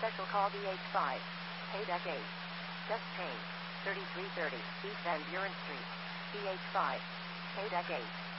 Special call BH5. Pay deck 8. Just paid. 3330 East Van Buren Street. BH5. Pay deck 8.